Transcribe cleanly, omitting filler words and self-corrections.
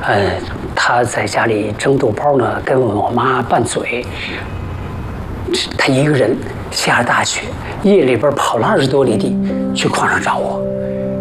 他在家里蒸豆包呢，跟我妈拌嘴。他一个人下了大雪，夜里边跑了20多里地去矿上找我，